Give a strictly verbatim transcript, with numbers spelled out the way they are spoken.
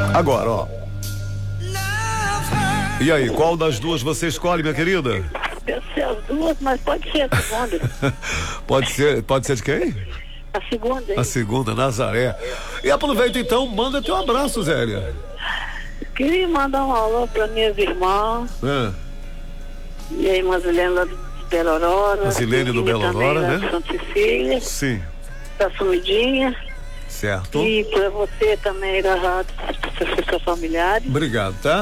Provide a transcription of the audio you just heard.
Agora, ó. E aí, qual das duas você escolhe, minha querida? Deve ser as duas, mas pode ser a segunda. Pode ser, pode ser de quem? A segunda, hein? A segunda, Nazaré. E aproveita então, manda teu abraço, Zélia. Queria mandar um alô para minhas irmãs. É. E a irmã Zilene lá do Belo Aurora. A Zilene do Belo Aurora, né? Da Santa Cecília. Sim. Da Sumidinha. Certo. E para você também, da rádio, para seus familiares. Obrigado, tá?